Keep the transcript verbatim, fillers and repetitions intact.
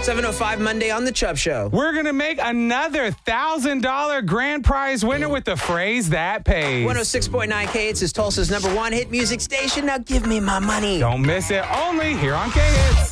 seven oh five Monday on The Chubb Show. We're going to make another one thousand dollars grand prize winner with the phrase that pays. one oh six point nine K Hits is Tulsa's number one hit music station. Now give me my money. Don't miss it. Only here on K Hits.